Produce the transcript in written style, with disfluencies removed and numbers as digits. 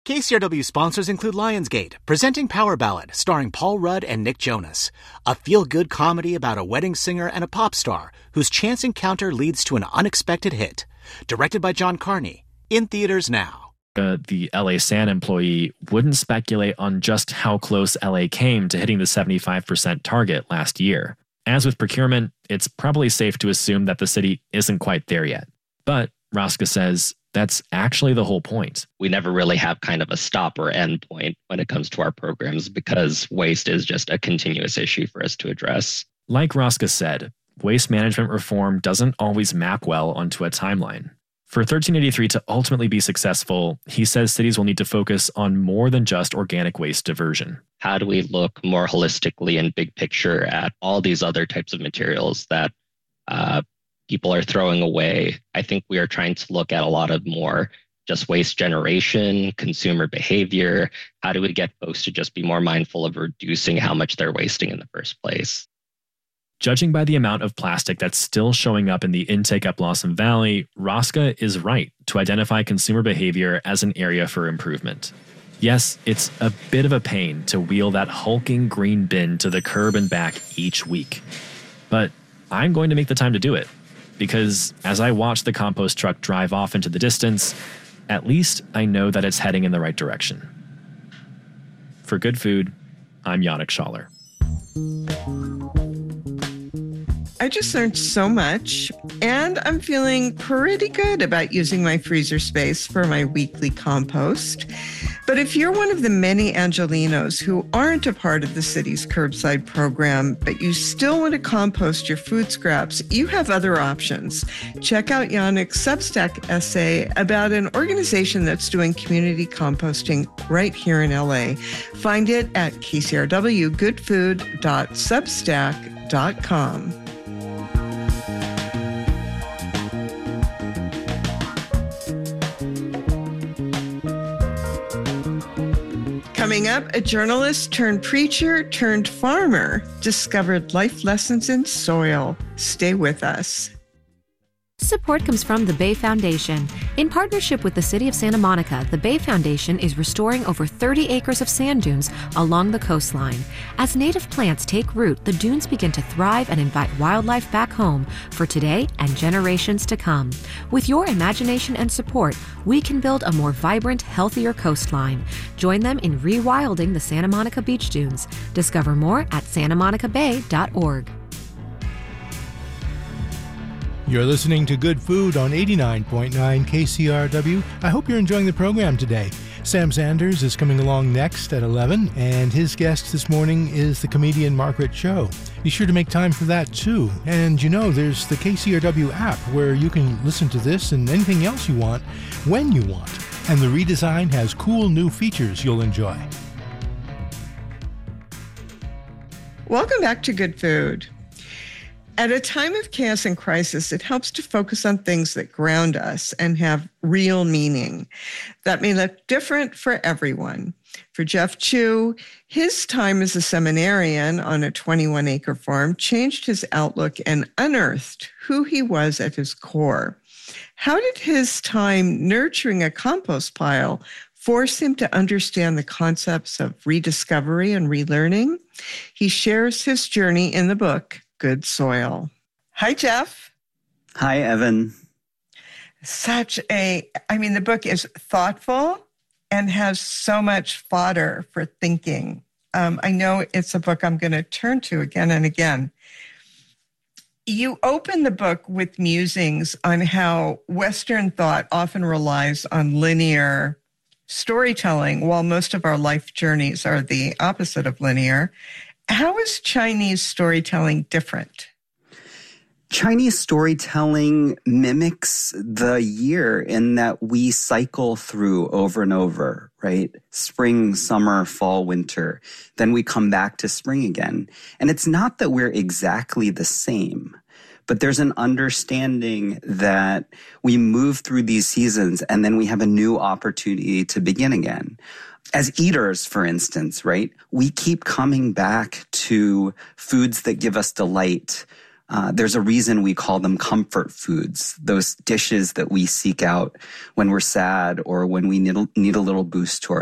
KCRW sponsors include Lionsgate, presenting Power Ballad, starring Paul Rudd and Nick Jonas. A feel-good comedy about a wedding singer and a pop star whose chance encounter leads to an unexpected hit. Directed by John Carney. In theaters now. The LA San employee wouldn't speculate on just how close LA came to hitting the 75% target last year. As with procurement, it's probably safe to assume that the city isn't quite there yet. But Raska says that's actually the whole point. We never really have kind of a stop or end point when it comes to our programs because waste is just a continuous issue for us to address. Like Raska said, waste management reform doesn't always map well onto a timeline. For 1383 to ultimately be successful, he says cities will need to focus on more than just organic waste diversion. How do we look more holistically and big picture at all these other types of materials that people are throwing away? I think we are trying to look at a lot of more just waste generation, consumer behavior. How do we get folks to just be more mindful of reducing how much they're wasting in the first place? Judging by the amount of plastic that's still showing up in the intake at Blossom Valley, Raska is right to identify consumer behavior as an area for improvement. Yes, it's a bit of a pain to wheel that hulking green bin to the curb and back each week. But I'm going to make the time to do it, because as I watch the compost truck drive off into the distance, at least I know that it's heading in the right direction. For Good Food, I'm Yannick Schaller. I just learned so much, and I'm feeling pretty good about using my freezer space for my weekly compost. But if you're one of the many Angelenos who aren't a part of the city's curbside program, but you still want to compost your food scraps, you have other options. Check out Yannick's Substack essay about an organization that's doing community composting right here in LA. Find it at kcrwgoodfood.substack.com. Coming up, a journalist turned preacher turned farmer discovered life lessons in soil. Stay with us. Support comes from the Bay Foundation. In partnership with the City of Santa Monica, the Bay Foundation is restoring over 30 acres of sand dunes along the coastline. As native plants take root, the dunes begin to thrive and invite wildlife back home for today and generations to come. With your imagination and support, we can build a more vibrant, healthier coastline. Join them in rewilding the Santa Monica beach dunes. Discover more at santamonicabay.org. You're listening to Good Food on 89.9 KCRW. I hope you're enjoying the program today. Sam Sanders is coming along next at 11, and his guest this morning is the comedian Margaret Cho. Be sure to make time for that, too. And, you know, there's the KCRW app where you can listen to this and anything else you want when you want. And the redesign has cool new features you'll enjoy. Welcome back to Good Food. At a time of chaos and crisis, it helps to focus on things that ground us and have real meaning. That may look different for everyone. For Jeff Chu, his time as a seminarian on a 21-acre farm changed his outlook and unearthed who he was at his core. How did his time nurturing a compost pile force him to understand the concepts of rediscovery and relearning? He shares his journey in the book, Good Soil. Hi, Jeff. Hi, Evan. The book is thoughtful and has so much fodder for thinking. I know it's a book I'm going to turn to again and again. You open the book with musings on how Western thought often relies on linear storytelling, while most of our life journeys are the opposite of linear. How is Chinese storytelling different? Chinese storytelling mimics the year in that we cycle through over and over, right? Spring, summer, fall, winter. Then we come back to spring again. And it's not that we're exactly the same, but there's an understanding that we move through these seasons and then we have a new opportunity to begin again. As eaters, for instance, right, we keep coming back to foods that give us delight, There's a reason we call them comfort foods, those dishes that we seek out when we're sad or when we need a little boost to our